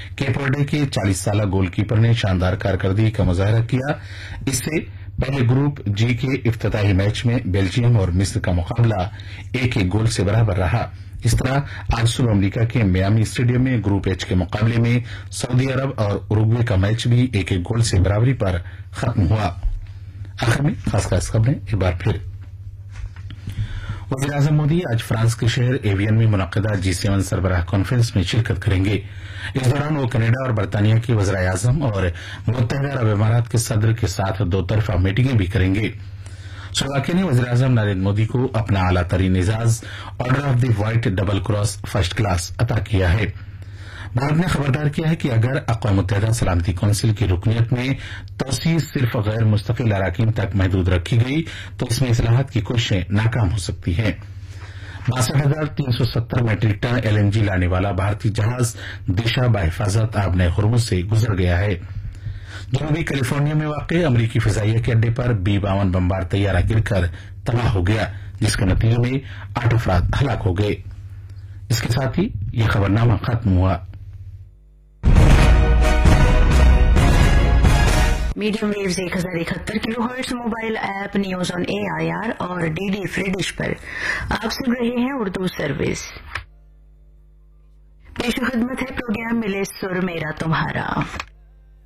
Cape Verde के 40 साला goalkeeper ने शानदार कारकर्दगी का मुजाहरा किया। इससे पहले ग्रुप जी के इफ्तिताही मैच में बेल्जियम और मिस्र का मुकाबला 1-1 गोल से बराबर रहा। इस तरह आज सुबह अमरीका के मियामी स्टेडियम में ग्रुप एच के मुकाबले में सऊदी अरब और उरुग्वे का मैच भी 1-1 गोल से बराबरी पर खत्म हुआ। आखिर में खास खबरें एक बार फिर। वज़ीर आज़म मोदी आज फ्रांस के शहर एवियन में मुनक़दा G7 सरबराह कॉन्फ्रेंस में शिरकत करेंगे। इस दौरान वो कनाडा और बरतानिया के वज़ीर आज़म और मुत्तहिदा अरब इमारात के सदर के साथ दो तरफा मीटिंगें भी करेंगे। स्लोवाकिया ने वज़ीर आज़म नरेंद्र मोदी को अपना आला तरीन Ejaz order of the white double cross first class अता किया है। भारत ने खबरदार किया है कि अगर अक़वाम मुत्तहिदा सलामती कौंसिल की रुकनियत में तोसी सिर्फ गैर मुस्तकिल अराकीन तक महदूद रखी गई तो इसमें इस्लाहात की कोशिशें नाकाम हो सकती हैं। 62,370 मैट्रिक टन LNG लाने वाला भारतीय जहाज दिशा बाहिफाजत आबने हुर्मुज से गुजर गया है। जनूबी कैलिफोर्निया में वाक़ अमरीकी फिजाइया के अड्डे पर B-52 बमबार तैयारा गिरकर तबाह हो गया, जिसके नतीजे में 8 अफराद हलाक हो गए। इसके साथ ही यह खबरनामा खत्म हुआ। Medium waves 1071 kilohertz mobile app news on AIR और DD फ्री डिश पर आप सुन रहे हैं उर्दू सर्विस। पेश खिदमत है प्रोग्राम मिले सुर मेरा तुम्हारा।